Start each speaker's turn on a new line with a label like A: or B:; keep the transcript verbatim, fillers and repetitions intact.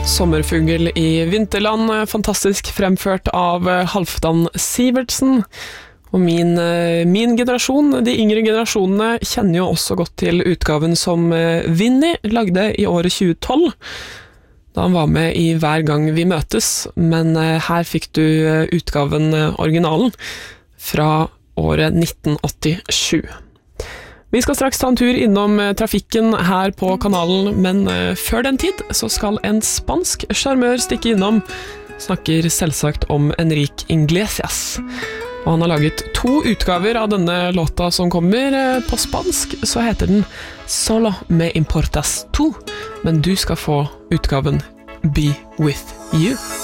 A: Sommerfugl i vinterland, fantastisk fremført av Halfdan Sivertsen. Og min, min generasjon, de yngre generasjonene, kjenner jo også godt til utgaven som Vinny lagde i året tjue tolv, da han var med i Hver gang vi møtes, men her fikk du utgaven originalen fra året nitten åttisju. Vi skal straks ta en tur innom trafikken her på kanalen, men før den tid så skal en spansk charmør stikke innom. Snakker selvsagt om Enrique Iglesias. Og han har laget to utgaver av denne låta som kommer. På spansk så heter den Solo me importas tú, men du skal få utgaven Be With You.